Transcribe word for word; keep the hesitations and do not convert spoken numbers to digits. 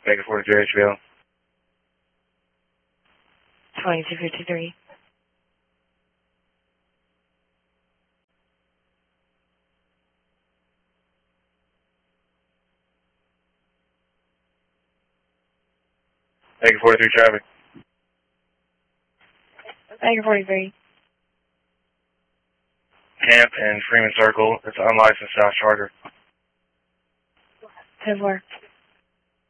Baker forty-three H B L. twenty-two fifty-three. Baker forty-three traffic. Baker forty-three. Camp and Freeman Circle. It's unlicensed South Charger. ten four.